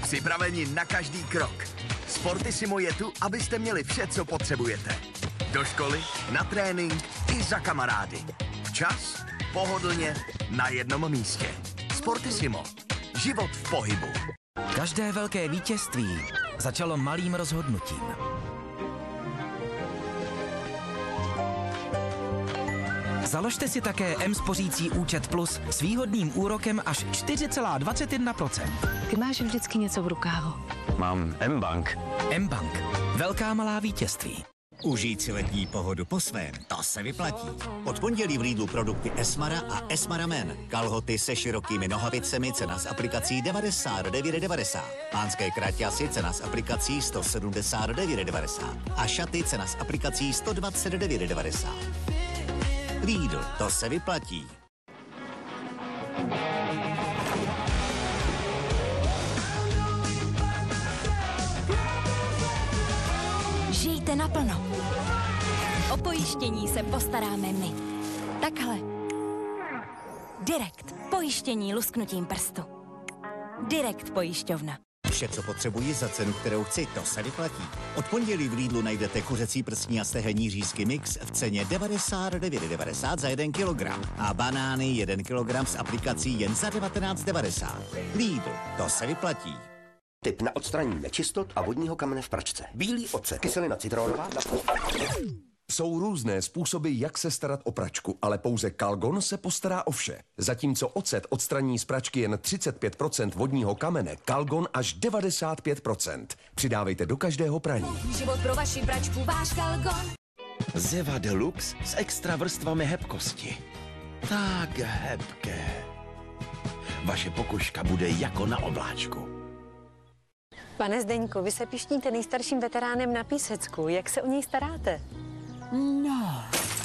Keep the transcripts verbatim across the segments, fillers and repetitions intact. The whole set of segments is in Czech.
Připraveni na každý krok. Sportissimo je tu, abyste měli vše, co potřebujete. Do školy, na trénink i za kamarády. Včas, pohodlně, na jednom místě. Sportissimo. Život v pohybu. Každé velké vítězství začalo malým rozhodnutím. Založte si také M-spořící účet Plus s výhodným úrokem až čtyři celá dvacet jedna procenta. Ty máš vždycky něco v rukávu. Mám M-Bank. M-Bank. Velká malá vítězství. Užít si letní pohodu po svém, to se vyplatí. Od pondělí v Lidlu produkty Esmara a Esmara Men. Kalhoty se širokými nohavicemi, cena z aplikací devadesát devět devadesát. Pánské kraťasy, cena z aplikací sto sedmdesát devět devadesát. A šaty, cena z aplikací sto dvacet devět devadesát. Lidl, to se vyplatí. Žijte naplno. O pojištění se postaráme my. Takhle. Direkt. Pojištění lusknutím prstu. Direkt pojišťovna. Vše, co potřebuji za cenu, kterou chci, to se vyplatí. Od pondělí v Lidlu najdete kuřecí prstní a stehenní řízky mix v ceně devadesát devět devadesát za jeden kilogram a banány jeden kilogram s aplikací jen za devatenáct devadesát. Lidl, to se vyplatí. Tip na odstranění nečistot a vodního kamene v pračce. Bílý ocet, kyselina citronová. Jsou různé způsoby, jak se starat o pračku, ale pouze Calgon se postará o vše. Zatímco ocet odstraní z pračky jen třicet pět procent vodního kamene, Calgon až devadesát pět procent. Přidávejte do každého praní. Život pro vaši pračku, váš Calgon. Zeva Deluxe s extra vrstvami hebkosti. Tak hebké. Vaše pokožka bude jako na obláčku. Pane Zdeňku, vy se pišníte nejstarším veteránem na Písecku. Jak se o něj staráte? No.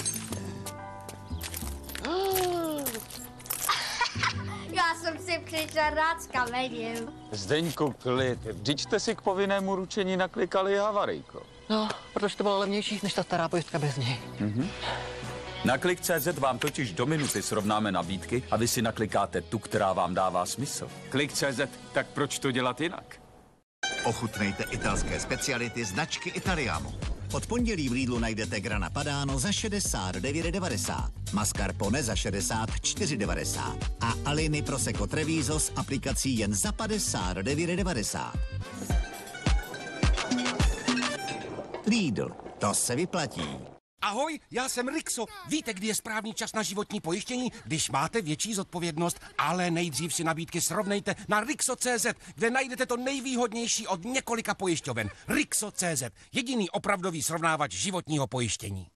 Já jsem si přišla rád s kamením. Zdeňku, klid. Vždyť jste si k povinnému ručení naklikali havarijko. No, protože to bylo levnější, než ta stará pojistka bez něj. Mhm. Na klik tečka cé zet vám totiž do minuty srovnáme nabídky a vy si naklikáte tu, která vám dává smysl. Klik tečka cé zet, tak proč to dělat jinak? Ochutnejte italské speciality značky Italiamo. Od pondělí v Lidlu najdete Grana Padano za šedesát devět devadesát, Mascarpone za šedesát čtyři devadesát a Alini Prosecco Treviso s aplikací jen za padesát devět devadesát. Lidl, to se vyplatí. Ahoj, já jsem Rixo. Víte, kdy je správný čas na životní pojištění? Když máte větší zodpovědnost, ale nejdřív si nabídky srovnejte na Rixo tečka cé zet, kde najdete to nejvýhodnější od několika pojišťoven. Rixo tečka cé zet, jediný opravdový srovnávač životního pojištění.